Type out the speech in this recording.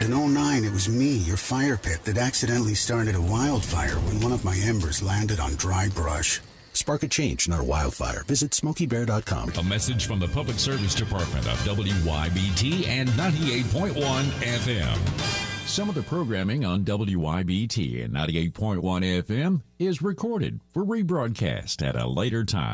In '09, it was me, your fire pit, that accidentally started a wildfire when one of my embers landed on dry brush. Spark a change, not a wildfire. Visit SmokeyBear.com. A message from the Public Service Department of WYBT and 98.1 FM. Some of the programming on WYBT and 98.1 FM is recorded for rebroadcast at a later time.